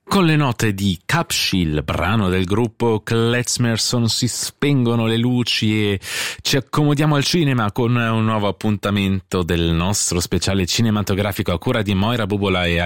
Con le note di Capshill, brano del gruppo Klezmerson, si spengono le luci e ci accomodiamo al cinema con un nuovo appuntamento del nostro speciale cinematografico a cura di Moira Bubola e